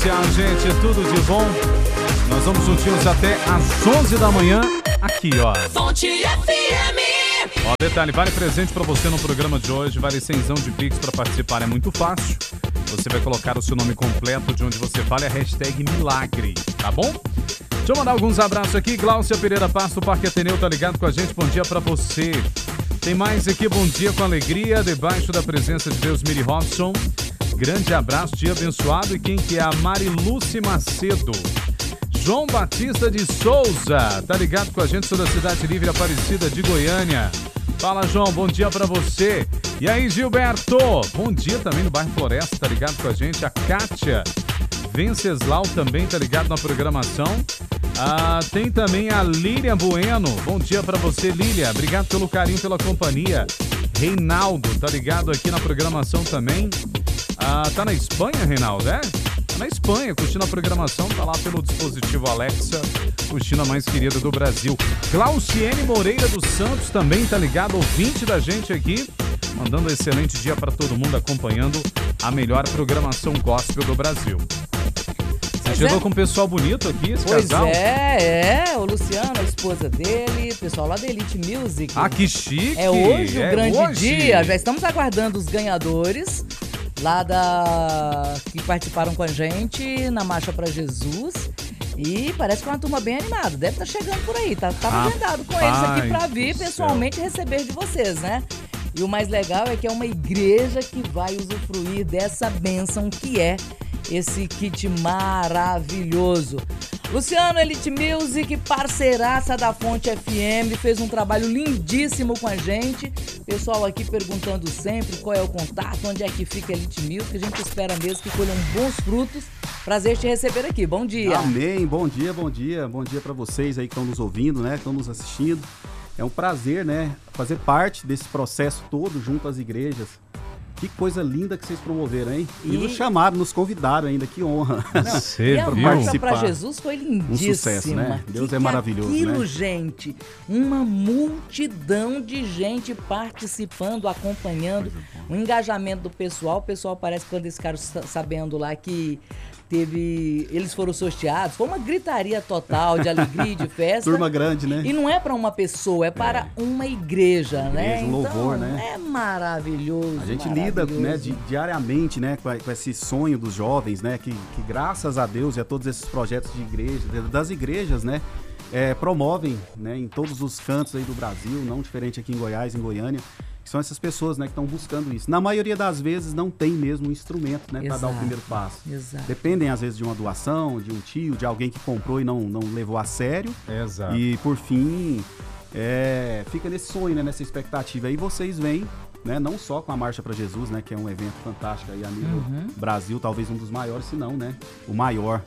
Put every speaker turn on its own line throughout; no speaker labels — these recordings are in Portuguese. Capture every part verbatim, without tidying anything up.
Gente, tudo de bom? Nós vamos juntinhos até às onze da manhã, aqui, ó.
Fonte F M.
Ó, detalhe, vale presente pra você no programa de hoje, vale cenzão de Pix pra participar, é muito fácil. Você vai colocar o seu nome completo de onde você fala e a hashtag Milagre, tá bom? Deixa eu mandar alguns abraços aqui. Gláucia Pereira Pasto, Parque Ateneu, tá ligado com a gente? Bom dia pra você. Tem mais aqui, bom dia com alegria, debaixo da presença de Deus, Miri Robson. Grande abraço, dia abençoado. E quem que é? A Mariluce Macedo. João Batista de Souza, tá ligado com a gente? Sou da Cidade Livre Aparecida de Goiânia. Fala, João, bom dia pra você. E aí, Gilberto? Bom dia também no bairro Floresta, tá ligado com a gente? A Kátia Venceslau também tá ligado na programação. Ah, tem também a Lília Bueno. Bom dia pra você, Lília. Obrigado pelo carinho, pela companhia. Reinaldo, tá ligado aqui na programação também. Ah, tá na Espanha, Reinaldo, é? Tá na Espanha, curtindo a programação, tá lá pelo dispositivo Alexa, curtindo a mais querida do Brasil. Glauciene Moreira dos Santos também tá ligado, ouvinte da gente aqui, mandando um excelente dia pra todo mundo, acompanhando a melhor programação gospel do Brasil. Você chegou é. com um pessoal bonito aqui, esse
pois
casal?
Pois é, é, o Luciano, a esposa dele, pessoal lá da Elite Music.
Ah, que chique!
É hoje
é
o grande
hoje.
dia, já estamos aguardando os ganhadores lá da que participaram com a gente na Marcha para Jesus. E parece que é uma turma bem animada. Deve estar chegando por aí. Tá, tava agendado com eles aqui para vir pessoalmente céu. receber de vocês, né? E o mais legal é que é uma igreja que vai usufruir dessa bênção que é esse kit maravilhoso. Luciano, Elite Music, parceiraça da Fonte F M, fez um trabalho lindíssimo com a gente. Pessoal aqui perguntando sempre qual é o contato, onde é que fica a Elite Music. A gente espera mesmo que colham bons frutos. Prazer te receber aqui. Bom dia.
Amém. Bom dia, bom dia. Bom dia para vocês aí que estão nos ouvindo, né? Que estão nos assistindo. É um prazer, né? Fazer parte desse processo todo junto às igrejas. Que coisa linda que vocês promoveram, hein? E, e nos chamaram, nos convidaram ainda, que honra.
Não, e a Marcha para Jesus foi lindíssima.
Um sucesso, né? Deus que é maravilhoso,
que aquilo,
né?
gente, uma multidão de gente participando, acompanhando, o engajamento do pessoal. O pessoal parece que quando eles ficaram sabendo lá que teve, eles foram sorteados, foi uma gritaria total de alegria e de festa.
Turma grande, né?
E não é para uma pessoa, é para é. uma igreja, igreja, né?
Um louvor,
então,
né?
É maravilhoso.
A gente
maravilhoso.
lida, né, di diariamente, né, com, a, com esse sonho dos jovens, né, que, que graças a Deus e a todos esses projetos de igreja, das igrejas, né, é, promovem, né, em todos os cantos aí do Brasil, não diferente aqui em Goiás, em Goiânia. São essas pessoas, né, que estão buscando isso. Na maioria das vezes não tem mesmo um instrumento, né, para dar o primeiro passo.
Exato.
Dependem às vezes de uma doação, de um tio, de alguém que comprou e não, não levou a sério.
Exato.
E por fim, é, fica nesse sonho, né, nessa expectativa. Aí vocês vêm, né, não só com a Marcha para Jesus, né, que é um evento fantástico aí a nível uhum. Brasil, talvez um dos maiores, se não, né, o maior.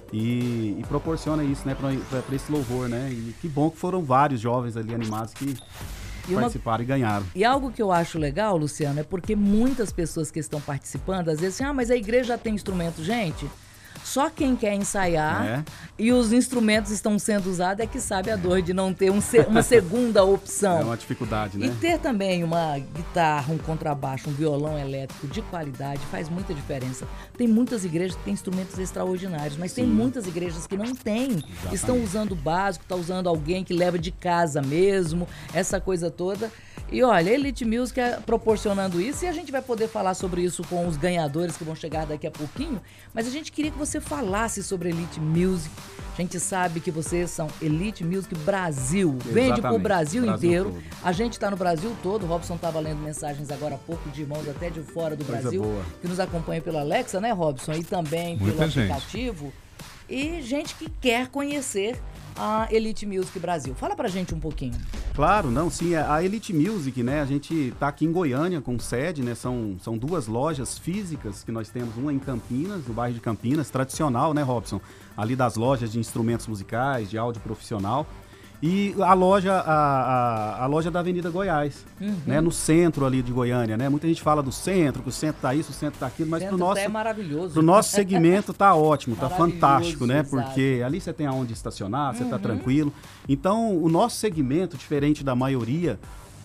E, e proporciona isso, né, para esse louvor, né. E que bom que foram vários jovens ali animados que E participaram uma... e ganharam.
E algo que eu acho legal, Luciano, é porque muitas pessoas que estão participando, às vezes assim, ah, mas a igreja já tem instrumento. Gente, só quem quer ensaiar é. e os instrumentos estão sendo usados é que sabe a dor de não ter um se... uma segunda opção.
É uma dificuldade, né?
E ter também uma guitarra, um contrabaixo, um violão elétrico de qualidade faz muita diferença. Tem muitas igrejas que têm instrumentos extraordinários, mas Sim. tem muitas igrejas que não têm. Exatamente. Estão usando o básico, estão usando alguém que leva de casa mesmo, essa coisa toda. E olha, a Elite Music é proporcionando isso e a gente vai poder falar sobre isso com os ganhadores que vão chegar daqui a pouquinho, mas a gente queria que você falasse sobre Elite Music. A gente sabe que vocês são Elite Music Brasil, vende pro Brasil, Brasil inteiro. Todo. A gente está no Brasil todo, o Robson estava lendo mensagens agora há pouco de irmãos até de fora do coisa Brasil, boa. Que nos acompanham pela Alexa, né, Robson? E também
Muita
pelo
gente.
aplicativo. E gente que quer conhecer a Elite Music Brasil. Fala pra gente um pouquinho.
Claro, não, sim, a Elite Music, né, a gente tá aqui em Goiânia com sede, né, são, são duas lojas físicas que nós temos, uma em Campinas, no bairro de Campinas, tradicional, né, Robson, ali das lojas de instrumentos musicais, de áudio profissional, e a loja, a, a, a loja da Avenida Goiás, uhum. né, no centro ali de Goiânia, né, muita gente fala do centro, que o centro tá isso, o centro tá aquilo, mas pro nosso,
é maravilhoso.
pro nosso segmento tá ótimo, tá fantástico, né, exato. Porque ali você tem aonde estacionar, você uhum. tá tranquilo, então o nosso segmento, diferente da maioria,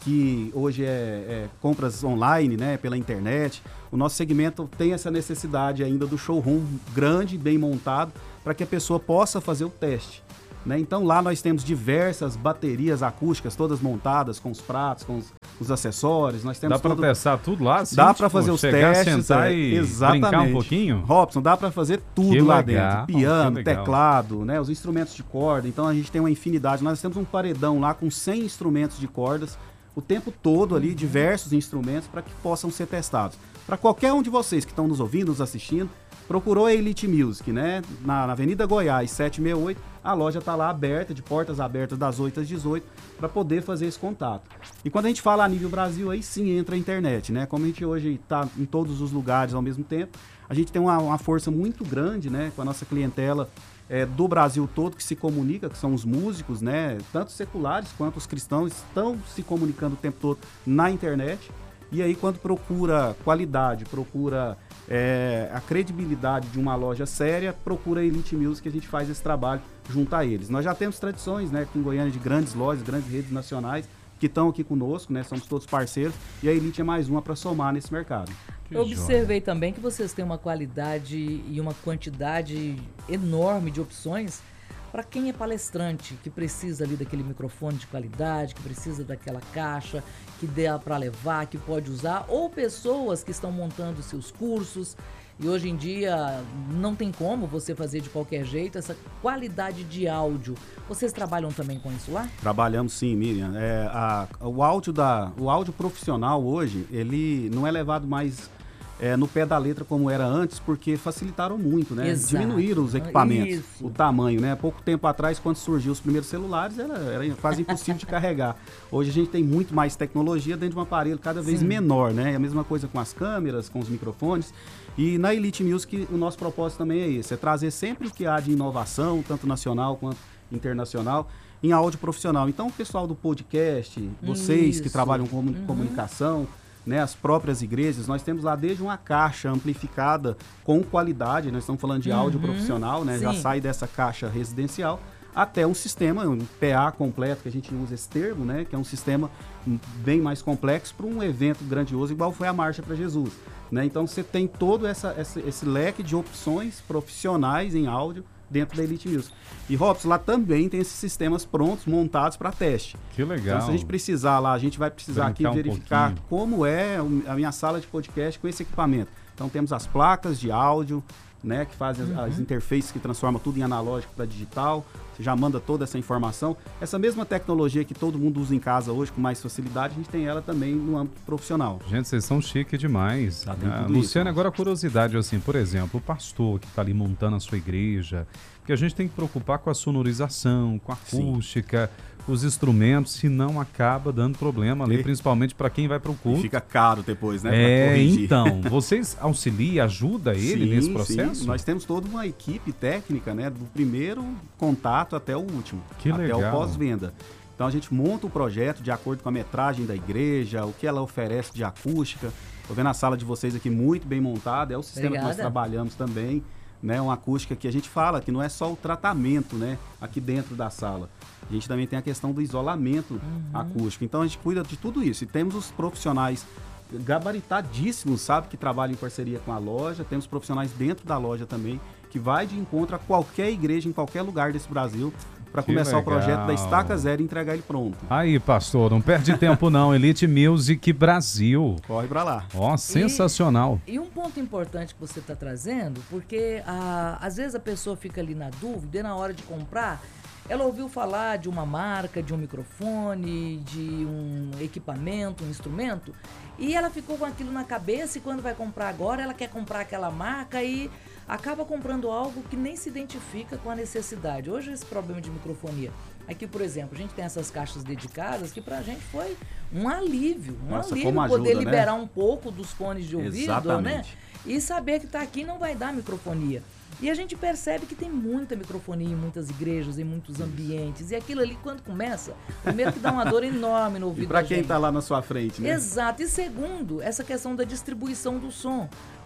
que hoje é, é compras online, né, pela internet. O nosso segmento tem essa necessidade ainda do showroom grande, bem montado, para que a pessoa possa fazer o teste. Né? Então lá nós temos diversas baterias acústicas, todas montadas com os pratos, com os, os acessórios. Nós temos
dá para
todo...
testar tudo lá? Assim,
dá
tipo,
para fazer os
chegar,
testes.
Sentar
é,
e
exatamente.
brincar um pouquinho?
Robson, dá para fazer tudo
que
lá
legal,
dentro. Piano,
que legal.
teclado, né? Os instrumentos de corda. Então a gente tem uma infinidade. Nós temos um paredão lá com cem instrumentos de cordas o tempo todo ali, uhum. diversos instrumentos para que possam ser testados. Para qualquer um de vocês que estão nos ouvindo, nos assistindo, procurou a Elite Music, né? Na, na Avenida Goiás, setecentos e sessenta e oito, a loja está lá aberta, de portas abertas das oito às dezoito, para poder fazer esse contato. E quando a gente fala a nível Brasil, aí sim entra a internet, né? Como a gente hoje está em todos os lugares ao mesmo tempo, a gente tem uma, uma força muito grande, né? Com a nossa clientela é, do Brasil todo que se comunica, que são os músicos, né? Tanto seculares quanto os cristãos estão se comunicando o tempo todo na internet. E aí quando procura qualidade, procura é, a credibilidade de uma loja séria, procura a Elite Music, que a gente faz esse trabalho junto a eles. Nós já temos tradições, né, aqui em Goiânia, de grandes lojas, grandes redes nacionais que estão aqui conosco, né, somos todos parceiros, e a Elite é mais uma para somar nesse mercado.
Eu observei também que vocês têm uma qualidade e uma quantidade enorme de opções para quem é palestrante, que precisa ali daquele microfone de qualidade, que precisa daquela caixa, que dê para levar, que pode usar, ou pessoas que estão montando seus cursos, e hoje em dia não tem como você fazer de qualquer jeito essa qualidade de áudio. Vocês trabalham também com isso lá?
Trabalhamos sim, Miriam. É, a, o, áudio da, o áudio profissional hoje, ele não é levado mais É, no pé da letra como era antes, porque facilitaram muito, né?
Exato.
Diminuíram os equipamentos,
Isso.
o tamanho, né? Há pouco tempo atrás, quando surgiu os primeiros celulares, era, era quase impossível de carregar. Hoje a gente tem muito mais tecnologia dentro de um aparelho cada vez Sim. menor, né? É a mesma coisa com as câmeras, com os microfones. E na Elite Music, o nosso propósito também é esse, é trazer sempre o que há de inovação, tanto nacional quanto internacional, em áudio profissional. Então, o pessoal do podcast, vocês
Isso.
que trabalham com
Uhum.
comunicação, né, as próprias igrejas, nós temos lá desde uma caixa amplificada com qualidade, nós estamos falando de
Uhum.
áudio profissional, né, já sai dessa caixa residencial, até um sistema, um P A completo, que a gente usa esse termo, né, que é um sistema bem mais complexo para um evento grandioso, igual foi a Marcha para Jesus. Né? Então você tem todo essa, essa, esse leque de opções profissionais em áudio dentro da Elite Music. E, Robson, lá também tem esses sistemas prontos, montados para teste.
Que legal.
Então, se a gente precisar lá, a gente vai precisar
Brincar
aqui
um
verificar
pouquinho.
como é a minha sala de podcast com esse equipamento. Então, temos as placas de áudio, né, que fazem
Uhum.
as, as interfaces que transformam tudo em analógico para digital. Você já manda toda essa informação. Essa mesma tecnologia que todo mundo usa em casa hoje com mais facilidade, a gente tem ela também no âmbito profissional.
Gente, vocês são chique demais.
Tá, tem
Ah,
tudo
Luciano,
isso.
agora a curiosidade, assim, por exemplo, o pastor que está ali montando a sua igreja, porque a gente tem que preocupar com a sonorização, com a acústica, os instrumentos, senão acaba dando problema ali,
E-
principalmente para quem vai para o
E
culto.
fica caro depois, né? pra
É,
corrigir.
então, vocês auxiliam, ajuda ele
Sim,
nesse processo?
Sim. Nós temos toda uma equipe técnica, né, do primeiro contato até o último,
Que
até
legal.
o pós-venda. Então a gente monta o projeto de acordo com a metragem da igreja, o que ela oferece de acústica. Estou vendo a sala de vocês aqui muito bem montada, é o sistema
Obrigada.
que nós trabalhamos também, né, uma acústica que a gente fala que não é só o tratamento, né, aqui dentro da sala. A gente também tem a questão do isolamento acústico. Então a gente cuida de tudo isso. E temos os profissionais gabaritadíssimos, sabe, que trabalham em parceria com a loja. Temos profissionais dentro da loja também, que vai de encontro a qualquer igreja em qualquer lugar desse Brasil para
Que
começar o projeto
legal.
da estaca zero e entregar ele pronto.
Aí, pastor, não perde tempo não, Elite Music Brasil.
Corre para lá.
Ó, sensacional.
E um ponto importante que você está trazendo, porque ah, às vezes a pessoa fica ali na dúvida e na hora de comprar, ela ouviu falar de uma marca, de um microfone, de um equipamento, um instrumento, e ela ficou com aquilo na cabeça e quando vai comprar agora, ela quer comprar aquela marca e acaba comprando algo que nem se identifica com a necessidade. Hoje esse problema de microfonia, aqui por exemplo, a gente tem essas caixas dedicadas que pra gente foi um alívio, um
Nossa,
alívio
como
poder
ajuda, né?
liberar um pouco dos fones de ouvido, né?
Exatamente.
E saber que tá aqui não vai dar microfonia. E a gente percebe que tem muita microfonia em muitas igrejas, em muitos ambientes. E aquilo ali, quando começa, primeiro que dá uma dor enorme no ouvido
E para
da
quem
gente.
está lá na sua frente, né?
Exato. E segundo, essa questão da distribuição do som.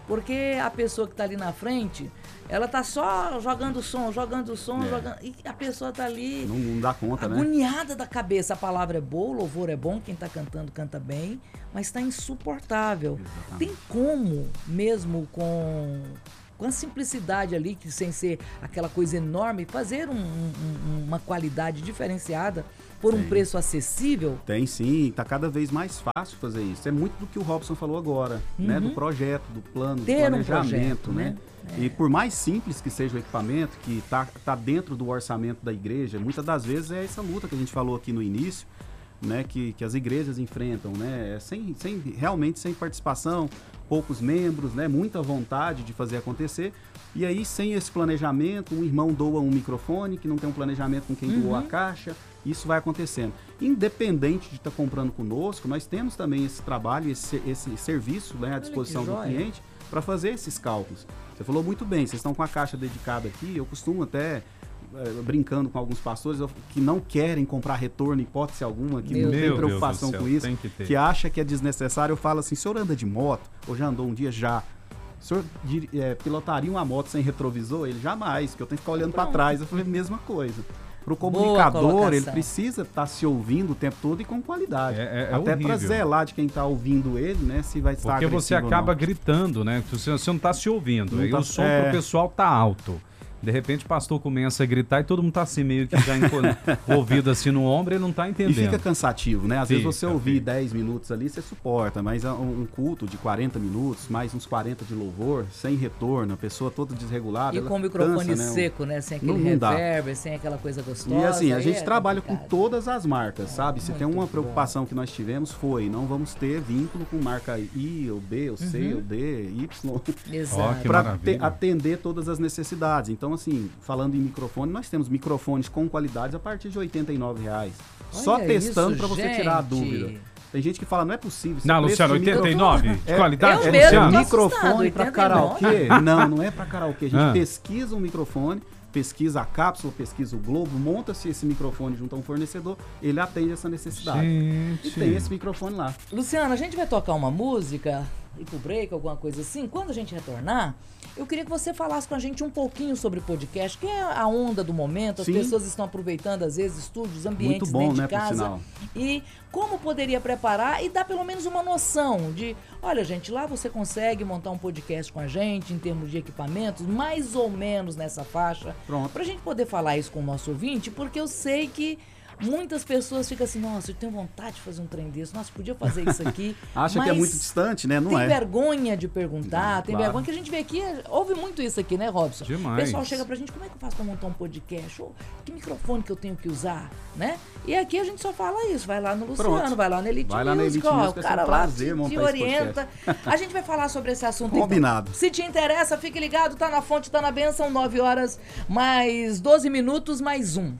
Porque a pessoa que está ali na frente, ela tá só jogando som, jogando som,
É.
jogando... E a pessoa tá ali...
Não, não dá conta, né?
agoniada da cabeça. A palavra é boa, o louvor é bom, quem tá cantando, canta bem, mas tá insuportável.
Exatamente.
Tem como, mesmo com, com a simplicidade ali, que sem ser aquela coisa enorme, fazer um- um- uma qualidade diferenciada por um
Tem.
preço acessível?
Tem sim, tá cada vez mais fácil fazer isso. É muito do que o Robson falou agora, né? Do projeto, do plano,
Ter um
do planejamento,
projeto,
né?
né?
E por mais simples que seja o equipamento, que tá, tá dentro do orçamento da igreja, muitas das vezes é essa luta que a gente falou aqui no início, né? Que, que as igrejas enfrentam, né? É sem, sem, realmente sem participação, poucos membros, né? Muita vontade de fazer acontecer. E aí, sem esse planejamento, um irmão doa um microfone, que não tem um planejamento com quem doou a caixa, isso vai acontecendo. Independente de estar comprando conosco, nós temos também esse trabalho, esse, esse serviço, né, à disposição do
joia.
cliente para fazer esses cálculos. Você falou muito bem, vocês estão com a caixa dedicada aqui, eu costumo até, eh, brincando com alguns pastores, eu- que não querem comprar retorno, hipótese alguma, que
Meu
não
Deus.
tem
Meu
preocupação
Deus do
com
céu,
isso,
tem que ter.
que acha que é desnecessário. Eu falo assim, o senhor anda de moto, ou já andou um dia? Já. O senhor dir- eh, pilotaria uma moto sem retrovisor? Ele jamais, que eu tenho que ficar olhando para trás. Eu falei, mesma coisa. Para o comunicador,
colocação.
ele precisa estar se ouvindo o tempo todo e com qualidade.
É- é- é
Até para
horrível.
zelar de quem está ouvindo ele, né? Se vai estar
Porque você
agressivo ou
acaba
não.
gritando, né? Você, você não tá se ouvindo.
Não
Aí
tá-
o som
é.
pro pessoal tá alto. De repente o pastor começa a gritar e todo mundo tá assim, meio que já enco- o ouvido assim no ombro e não tá
E
entendendo.
fica cansativo, né? Às vezes
Fica,
você ouvir
fica.
dez minutos ali, você suporta, mas um um culto de quarenta minutos, mais uns quarenta de louvor, sem retorno, a pessoa toda desregulada.
E
ela
com o microfone
cansa, né?
seco, né? Sem aquele
Não- não dá.
reverb, sem aquela coisa gostosa.
E assim, a
aí
gente
é
trabalha com
complicado.
todas as marcas, sabe? Se tem
muito
uma
bom.
preocupação que nós tivemos foi, não vamos ter vínculo com marca I, ou B, ou C, ou D, Y,
Exato.
Ó, que
para
maravilha.
atender todas as necessidades. Então, assim, falando em microfone, nós temos microfones com qualidades a partir de oitenta e nove reais. Só
Olha
testando
isso,
para você tirar a
gente.
dúvida. Tem gente que fala, não é possível. esse
Não,
preço
Luciano,
de micro-
oitenta e nove de
É-
qualidade,
eu
é,
mesmo
Luciano?
tô
microfone
assustado,
para
oitenta e nove.
karaokê? Não, não é para karaokê. A gente
Ah.
pesquisa um microfone, pesquisa a cápsula, pesquisa o globo, monta-se esse microfone junto a um fornecedor, ele atende essa necessidade. E
Gente.
tem esse microfone lá.
Luciana, a gente vai tocar uma música, ir pro break, alguma coisa assim. Quando a gente retornar, eu queria que você falasse com a gente um pouquinho sobre podcast, que é a onda do momento. As
Sim.
pessoas estão aproveitando, às vezes, estúdios, ambientes
Muito bom,
dentro
né,
de
por
casa.
sinal.
E como poderia preparar e dar pelo menos uma noção de, olha, gente, lá você consegue montar um podcast com a gente em termos de equipamentos, mais ou menos nessa faixa.
Pronto.
Pra gente poder falar isso com o nosso ouvinte, porque eu sei que muitas pessoas ficam assim, nossa, eu tenho vontade de fazer um trem desse, nossa, podia fazer isso aqui.
Acha que é
mas
muito distante, né? Não
tem
é.
vergonha de perguntar, tem
Claro.
vergonha que a gente vê aqui, ouve muito isso aqui, né, Robson?
Demais.
O pessoal chega pra gente, como é que eu faço pra montar um podcast? Ou, que microfone que eu tenho que usar, né? E aqui a gente só fala isso, vai lá no Luciano,
Pronto.
vai lá no Elite
Vai lá na
Music,
Elite
ó,
Music,
o
vai ser
cara
um
lá
prazer
te,
montar
te
esse
orienta. A gente vai falar sobre esse assunto
Combinado.
então. Se te interessa, fique ligado, tá na fonte, tá na benção, nove horas mais doze minutos, mais um.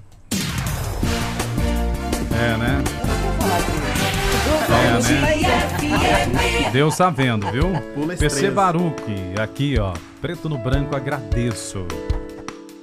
É, né?
Eu vou
É, né?
F M.
Deus tá vendo, viu?
Pula
P C
estrela.
Baruch, aqui, ó. Preto no branco, agradeço.